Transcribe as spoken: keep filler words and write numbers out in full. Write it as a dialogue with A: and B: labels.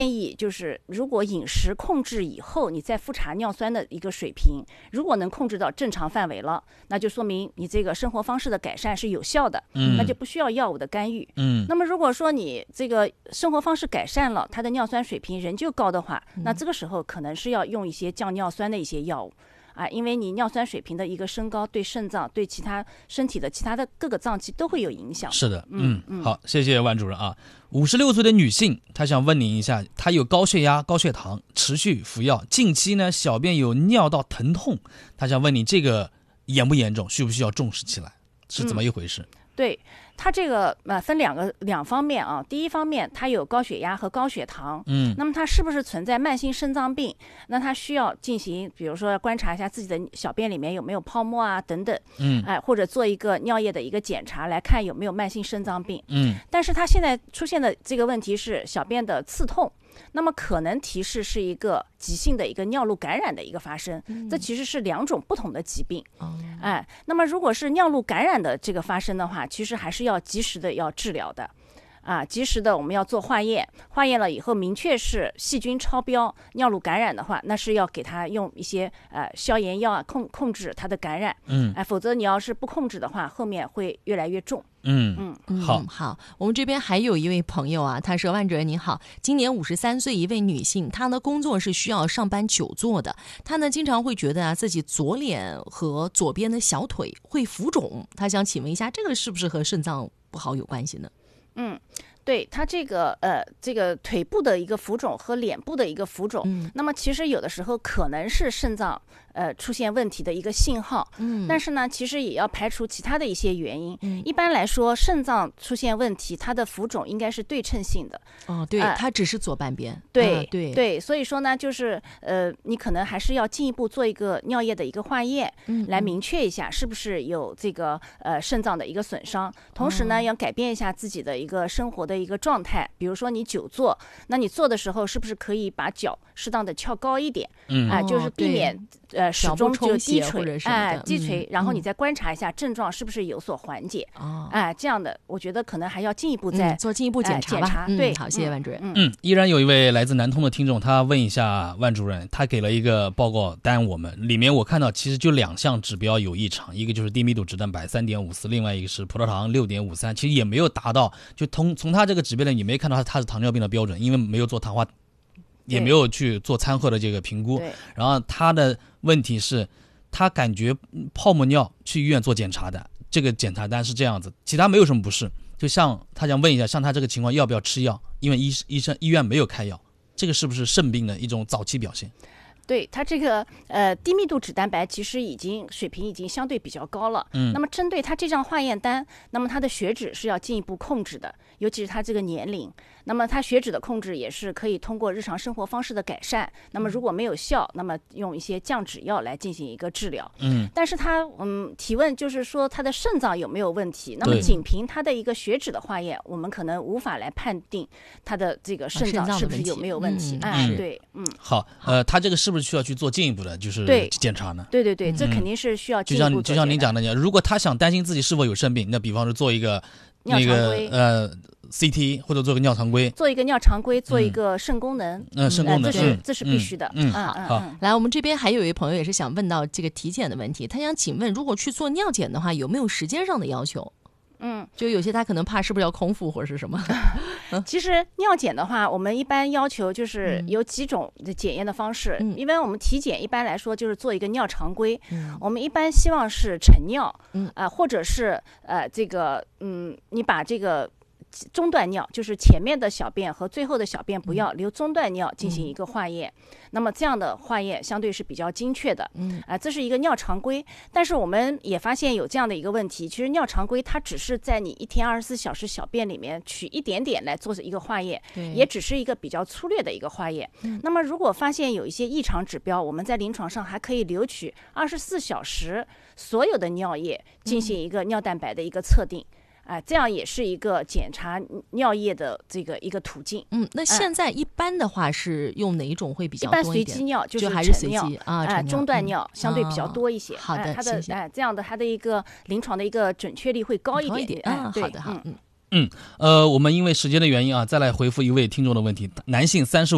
A: 建议就是，如果饮食控制以后，你再复查尿酸的一个水平，如果能控制到正常范围了，那就说明你这个生活方式的改善是有效的，
B: 嗯，
A: 那就不需要药物的干预。
B: 嗯，
A: 那么如果说你这个生活方式改善了，它的尿酸水平仍旧高的话，那这个时候可能是要用一些降尿酸的一些药物。啊，因为你尿酸水平的一个升高，对肾脏、对其他身体的其他的各个脏器都会有影响。
B: 是的，
A: 嗯
B: 嗯，好，谢谢万主任啊。五十六岁的女性，她想问您一下，她有高血压、高血糖，持续服药，近期呢小便有尿道疼痛，她想问你这个严不严重，需不需要重视起来，是怎么一回事？
A: 嗯、对。它这个呃分两个两方面啊，第一方面它有高血压和高血糖，
B: 嗯，
A: 那么它是不是存在慢性肾脏病？那它需要进行，比如说观察一下自己的小便里面有没有泡沫啊等等，
B: 嗯，
A: 哎、呃，或者做一个尿液的一个检查来看有没有慢性肾脏病，
B: 嗯，
A: 但是它现在出现的这个问题是小便的刺痛。那么可能提示是一个急性的一个尿路感染的一个发生，嗯、这其实是两种不同的疾病。哦、哎，那么如果是尿路感染的这个发生的话，其实还是要及时的要治疗的。啊，及时的我们要做化验，化验了以后明确是细菌超标、尿路感染的话，那是要给他用一些呃消炎药啊控控制它的感染。
B: 嗯，
A: 哎，否则你要是不控制的话，后面会越来越重。
B: 嗯嗯，好、
C: 嗯、好，我们这边还有一位朋友啊，他说：“万主任您好，今年五十三岁，一位女性，她的工作是需要上班久坐的，她呢经常会觉得啊自己左脸和左边的小腿会浮肿，她想请问一下，这个是不是和肾脏不好有关系呢？”
A: 嗯，对，它这个呃，这个腿部的一个浮肿和脸部的一个浮肿，嗯，那么其实有的时候可能是肾脏呃出现问题的一个信号，嗯，但是呢，其实也要排除其他的一些原因。嗯，一般来说，肾脏出现问题，它的浮肿应该是对称性的。
C: 哦，对，呃、它只是左半边。
A: 对、
C: 呃、对
A: 对，所以说呢，就是呃，你可能还是要进一步做一个尿液的一个化验，嗯，来明确一下是不是有这个呃肾脏的一个损伤。同时呢，哦、要改变一下自己的一个生活的一个状态，比如说你久坐，那你坐的时候是不是可以把脚适当的翘高一点？嗯，啊、呃，就是避免呃始终就低垂，哎、呃，低垂、嗯，然后你再观察一下症状是不是有所缓解。哦，哎、呃，这样的，我觉得可能还要进一步再、
C: 嗯、做进一步检查吧。
A: 呃、检查、
C: 嗯、
A: 对，
C: 好，谢谢万主任。
B: 嗯，嗯依然有一位来自南通的听众，他问一下万主任，他给了一个报告单，我们里面我看到其实就两项指标有异常，一个就是低密度脂蛋白 三点五四， 另外一个是葡萄糖 六点五三， 其实也没有达到，就从从他这个指标里也没看到他他是糖尿病的标准，因为没有做糖化，也没有去做餐后的这个评估。然后他的问题是，他感觉泡沫尿，去医院做检查的，这个检查单是这样子，其他没有什么不适。就像他想问一下，像他这个情况要不要吃药？因为医医生医院没有开药，这个是不是肾病的一种早期表现？
A: 对，它这个呃低密度脂蛋白其实已经水平已经相对比较高了。嗯，那么针对它这张化验单，那么它的血脂是要进一步控制的，尤其是它这个年龄。那么它血脂的控制也是可以通过日常生活方式的改善。那么如果没有效，那么用一些降脂药来进行一个治疗。嗯，但是它嗯提问就是说它的肾脏有没有问题？那么仅凭它的一个血脂的化验，我们可能无法来判定它的这个肾脏是不是有没有问题。
C: 嗯、
A: 哎，对，嗯。
B: 好，呃，它这个是不是需要去做进一步的就是检查呢？
A: 对对对，这肯定是需要进一步做、
B: 嗯、就像就像您讲的，如果他想担心自己是否有肾病，那比方说做一个那个呃 C T 或者做个尿常规，
A: 做一个尿常规，做一个肾功能，
B: 嗯，肾功能，
A: 这是这是必须的。
B: 嗯，
A: 好，
B: 好，
C: 来，我们这边还有一位朋友也是想问到这个体检的问题，他想请问，如果去做尿检的话，有没有时间上的要求？
A: 嗯，
C: 就有些他可能怕是不是要空腹或者是什么？
A: 其实尿检的话，我们一般要求就是有几种检验的方式。嗯，因为我们体检一般来说就是做一个尿常规。嗯，我们一般希望是晨尿。嗯，啊、呃，或者是呃这个嗯，你把这个中段尿，就是前面的小便和最后的小便不要留中段尿进行一个化验。嗯、那么这样的化验相对是比较精确的。嗯，啊、呃，这是一个尿常规。但是我们也发现有这样的一个问题，其实尿常规它只是在你一天二十四小时小便里面取一点点来做一个化验，也只是一个比较粗略的一个化验。嗯，那么如果发现有一些异常指标，我们在临床上还可以留取二十四小时所有的尿液进行一个尿蛋白的一个测定。啊、呃，这样也是一个检查尿液的这个一个途径。
C: 嗯，那现在一般的话是用哪一种会比较
A: 多一点？一般随机尿就是
C: 还是随
A: 机
C: 啊，
A: 呃、中段尿相对比较多一些。
C: 嗯哦、好的，
A: 呃、它的
C: 谢谢。
A: 哎、呃，这样的它的一个临床的一个准确率会高一点。
C: 高一点啊、
A: 呃，
C: 好的，好，
A: 嗯
B: 嗯，呃，我们因为时间的原因啊，再来回复一位听众的问题，男性三十五。